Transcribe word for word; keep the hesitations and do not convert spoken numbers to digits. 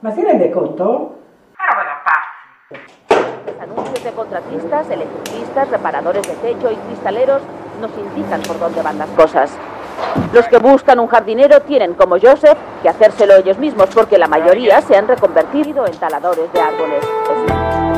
Ma si rende conto? Però bueno, pazzi. Anuncios de contratistas, electricistas, reparadores de techo y cristaleros nos indican por dónde van las cosas. Los que buscan un jardinero tienen, como Joseph, que hacérselo ellos mismos porque la mayoría se han reconvertido en taladores de árboles.